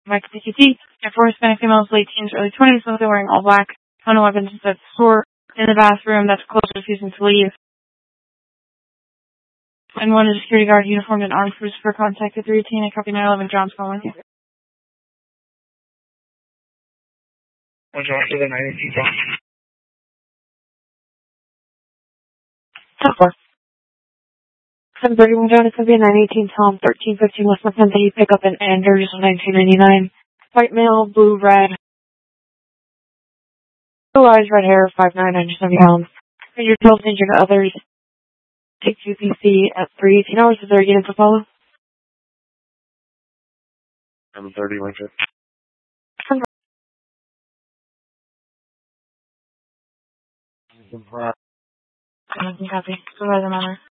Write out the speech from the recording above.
back to PCT. And 4 Hispanic females, late teens, early 20s, mostly wearing all black, found no weapons inside the store. In the bathroom, that's closed, refusing to leave. And 1 is a security guard uniformed and armed for contact at 318 and copy 911 John's calling you. What's wrong with the 918 John? 731 John, it's going to be a 918 Tom, 1315 West Month that you pick up in Andrews, 1999. White male, blue, red. Blue eyes, red hair, 5'9", 170 pounds. And your 12 injured others. Take UPC at 318 hours. Is there a unit to follow? 730 Lincoln. Copy. Supervisor Manor.